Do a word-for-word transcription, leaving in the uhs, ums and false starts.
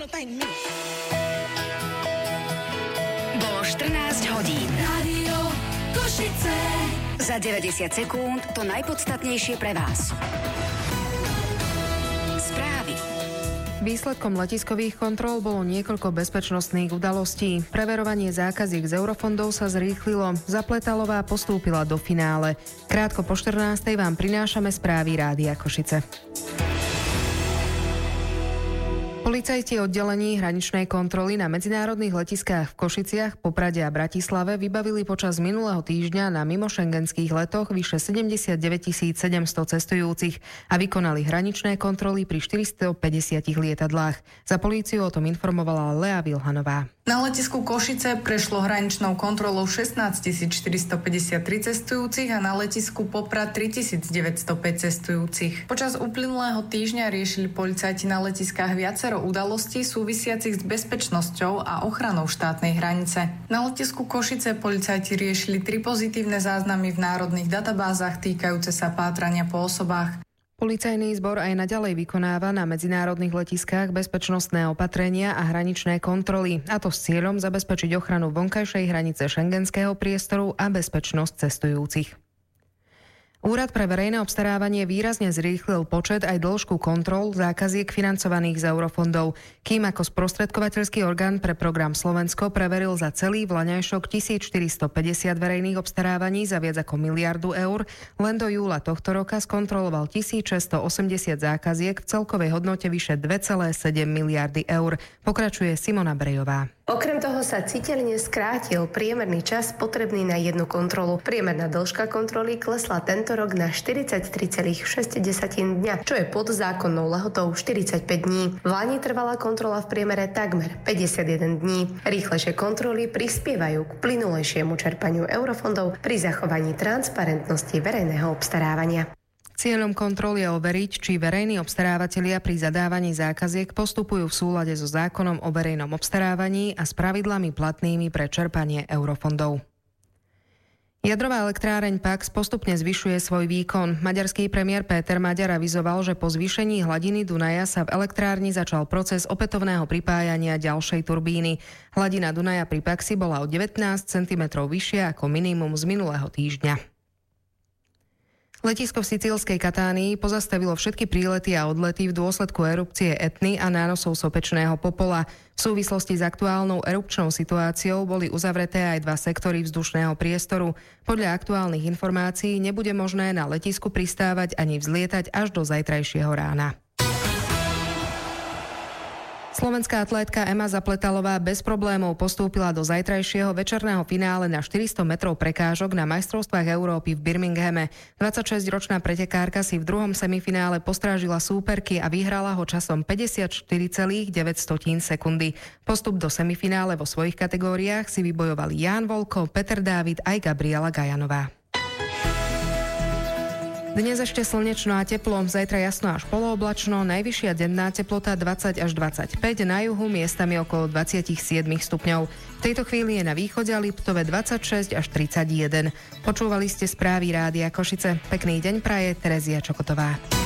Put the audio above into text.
Bolo štrnásť hodín. Rádio Košice. Za deväťdesiat sekúnd to najpodstatnejšie pre vás. Správy. Výsledkom letiskových kontrol bolo niekoľko bezpečnostných udalostí. Preverovanie zákaziek z eurofondov sa zrýchlilo. Zapletalová postúpila do finále. Krátko po štrnástej vám prinášame správy Rádia Košice. Policajti oddelení hraničnej kontroly na medzinárodných letiskách v Košiciach, Poprade a Bratislave vybavili počas minulého týždňa na mimošengenských letoch vyše sedemdesiatdeväť tisíc sedemsto cestujúcich a vykonali hraničné kontroly pri štyristopäťdesiat lietadlách. Za políciu o tom informovala Lea Vilhanová. Na letisku Košice prešlo hraničnou kontrolou šestnásť tisíc štyristopäťdesiattri cestujúcich a na letisku Poprad tri tisíc deväťstopäť cestujúcich. Počas uplynulého týždňa riešili policajti na letiskách viacero udalostí súvisiacich s bezpečnosťou a ochranou štátnej hranice. Na letisku Košice policajti riešili tri pozitívne záznamy v národných databázach týkajúce sa pátrania po osobách. Policajný zbor aj naďalej vykonáva na medzinárodných letiskách bezpečnostné opatrenia a hraničné kontroly, a to s cieľom zabezpečiť ochranu vonkajšej hranice šengenského priestoru a bezpečnosť cestujúcich. Úrad pre verejné obstarávanie výrazne zrýchlil počet aj dĺžku kontrol zákaziek financovaných z eurofondov, kým ako sprostredkovateľský orgán pre program Slovensko preveril za celý vlaňajšok tisícštyristopäťdesiat verejných obstarávaní za viac ako miliardu eur, len do júla tohto roka skontroloval tisícšesťstoosemdesiat zákaziek v celkovej hodnote vyše dva celé sedem miliardy eur. Pokračuje Simona Brejová. Okrem toho sa citeľne skrátil priemerný čas potrebný na jednu kontrolu. Priemerná dĺžka kontroly klesla tento rok na štyridsaťtri celá šesť dňa, čo je pod zákonnou lehotou štyridsaťpäť dní. V lani trvala kontrola v priemere takmer päťdesiatjeden dní. Rýchlejšie kontroly prispievajú k plynulejšiemu čerpaniu eurofondov pri zachovaní transparentnosti verejného obstarávania. Cieľom kontrol je overiť, či verejní obstarávatelia pri zadávaní zákaziek postupujú v súlade so zákonom o verejnom obstarávaní a s pravidlami platnými pre čerpanie eurofondov. Jadrová elektráreň Paks postupne zvyšuje svoj výkon. Maďarský premiér Péter Maďar avizoval, že po zvýšení hladiny Dunaja sa v elektrárni začal proces opätovného pripájania ďalšej turbíny. Hladina Dunaja pri Paksi bola o devätnásť centimetrov vyššia ako minimum z minulého týždňa. Letisko v sicílskej Katánii pozastavilo všetky prílety a odlety v dôsledku erupcie Etny a nánosov sopečného popola. V súvislosti s aktuálnou erupčnou situáciou boli uzavreté aj dva sektory vzdušného priestoru. Podľa aktuálnych informácií nebude možné na letisku pristávať ani vzlietať až do zajtrajšieho rána. Slovenská atlétka Ema Zapletalová bez problémov postúpila do zajtrajšieho večerného finále na štyristo metrov prekážok na majstrovstvách Európy v Birminghame. dvadsaťšesťročná pretekárka si v druhom semifinále postrážila súperky a vyhrala ho časom päťdesiatštyri celá deväť sekundy. Postup do semifinále vo svojich kategóriách si vybojovali Ján Volko, Peter Dávid aj Gabriela Gajanová. Dnes ešte slnečno a teplo, zajtra jasno až polooblačno, najvyššia denná teplota dvadsať až dvadsaťpäť, na juhu miestami okolo dvadsaťsedem stupňov. V tejto chvíli je na východe a Liptove dvadsaťšesť až tridsaťjeden. Počúvali ste správy Rádia Košice. Pekný deň praje Terezia Čokotová.